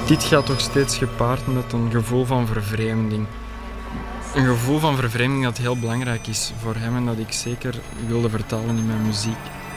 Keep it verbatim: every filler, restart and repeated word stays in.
dit gaat toch steeds gepaard met een gevoel van vervreemding. Een gevoel van vervreemding dat heel belangrijk is voor hem en dat ik zeker wilde vertalen in mijn muziek.